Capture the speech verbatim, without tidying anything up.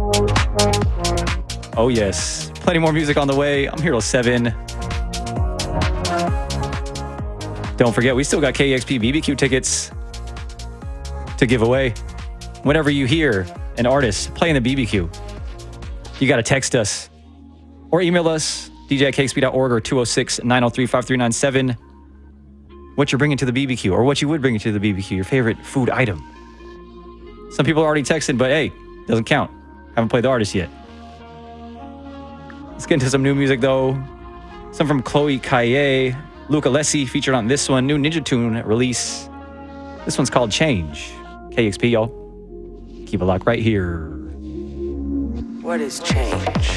Oh yes, plenty more music on the way. I'm here till seven. Don't forget, we still got K E X P B B Q tickets to give away. Whenever you hear an artist playing the B B Q, you got to text us or email us, d j at k x p dot org or two oh six, nine oh three, five three nine seven. What you're bringing to the B B Q or what you would bring to the B B Q, your favorite food item. Some people are already texting, but hey, doesn't count. Haven't played the artist yet. Let's get into some new music though. Some from Chloe Kaye, Luca Lessi featured on this one, new Ninja Tune release. This one's called Change. K X P, y'all. Keep it locked right here. What is change?